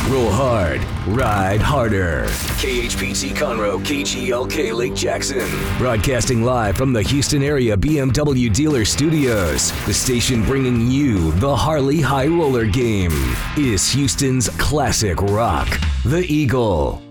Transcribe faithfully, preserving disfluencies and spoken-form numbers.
Roll hard, ride harder. K H P T Conroe, K G L K Lake Jackson. Broadcasting live from the Houston area B M W dealer studios. The station bringing you the Harley High Roller game is Houston's classic rock, the Eagle.